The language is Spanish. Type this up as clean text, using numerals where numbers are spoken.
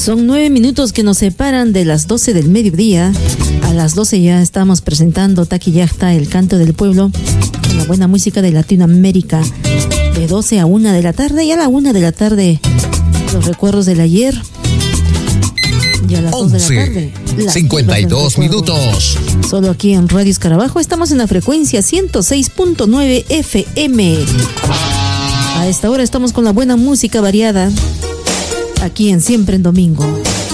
Son 9 minutos que nos separan de las 12 del mediodía. A las 12 ya estamos presentando Taki Yachta, el canto del pueblo, con la buena música de Latinoamérica. De 12 a 1 de la tarde, y a la 1 de la tarde, los recuerdos del ayer. Y a las 2 de la tarde, 52 minutos. Solo aquí en Radio Escarabajo estamos en la frecuencia 106.9 FM. A esta hora estamos con la buena música variada, aquí en Siempre en Domingo.